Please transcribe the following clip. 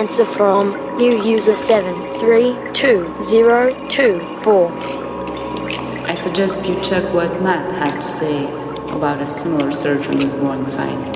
answer from new user 732024. I suggest you check what Matt has to say about a similar search on his Boeing site.